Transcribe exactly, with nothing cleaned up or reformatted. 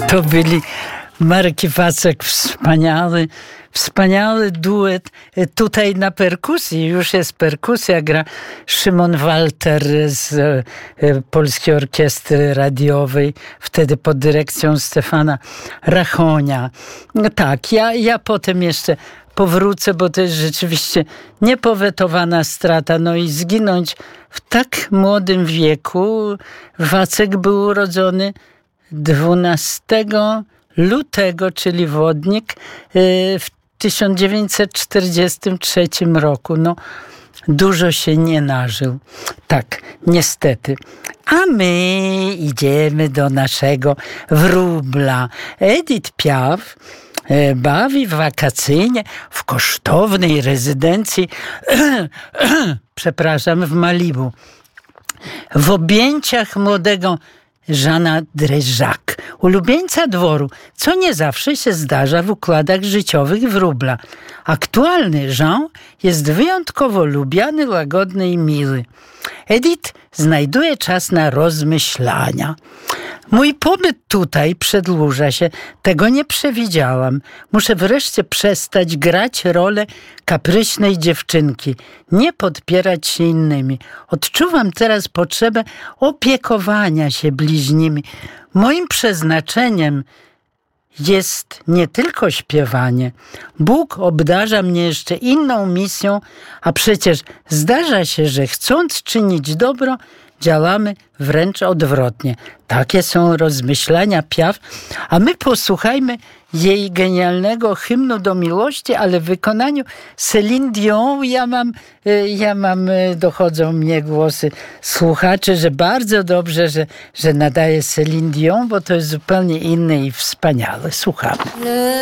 To byli Marek Iwacek, wspaniały, wspaniały duet. Tutaj na perkusji, już jest perkusja, gra Szymon Walter z Polskiej Orkiestry Radiowej, wtedy pod dyrekcją Stefana Rachonia. Tak, ja, ja potem jeszcze powrócę, bo to jest rzeczywiście niepowetowana strata. No i zginąć w tak młodym wieku. Wacek był urodzony dwunastego lutego, czyli Wodnik, w tysiąc dziewięćset czterdziestym trzecim roku. No, dużo się nie nażył. Tak, niestety. A my idziemy do naszego wróbla. Edith Piaf bawi wakacyjnie w kosztownej rezydencji, przepraszam, w Malibu. W objęciach młodego Jeana Dréjac, ulubieńca dworu, co nie zawsze się zdarza w układach życiowych wróbla. Aktualny Jean jest wyjątkowo lubiany, łagodny i miły. Edith znajduje czas na rozmyślania. Mój pobyt tutaj przedłuża się. Tego nie przewidziałam. Muszę wreszcie przestać grać rolę kapryśnej dziewczynki. Nie podpierać się innymi. Odczuwam teraz potrzebę opiekowania się bliźnimi. Moim przeznaczeniem jest nie tylko śpiewanie. Bóg obdarza mnie jeszcze inną misją, a przecież zdarza się, że chcąc czynić dobro, działamy wręcz odwrotnie. Takie są rozmyślania Piaf, a my posłuchajmy jej genialnego hymnu do miłości, ale w wykonaniu Céline Dion. Ja mam, ja mam, dochodzą mnie głosy słuchaczy, że bardzo dobrze, że, że nadaje Céline Dion, bo to jest zupełnie inne i wspaniale. Słuchamy.